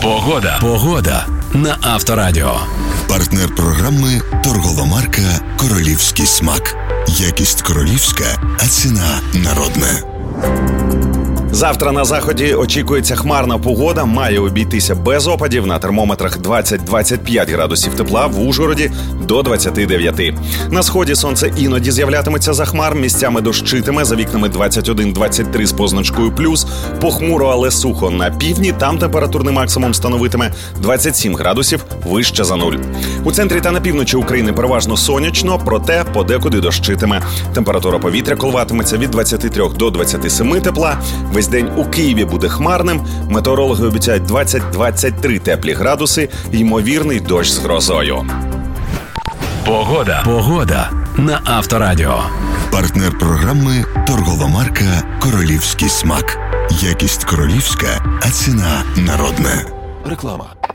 Погода на Авторадіо. Партнер програми – торгова марка «Королівський смак». Якість королівська, а ціна народна. Завтра на заході очікується хмарна погода, має обійтися без опадів, на термометрах 20-25 градусів тепла, в Ужгороді до 29. На сході сонце іноді з'являтиметься за хмар, місцями дощитиме, за вікнами 21-23 з позначкою плюс, похмуро, але сухо на півдні, там температурний максимум становитиме 27 градусів вище за нуль. У центрі та на півночі України переважно сонячно, проте подекуди дощитиме. Температура повітря коливатиметься від 23 до 27 тепла. Весь день у Києві буде хмарним, метеорологи обіцяють 20-23 теплі градуси, ймовірний дощ з грозою. Погода на Авторадіо. Партнер програми – торгова марка «Королівський смак». Якість королівська, а ціна народна. Реклама.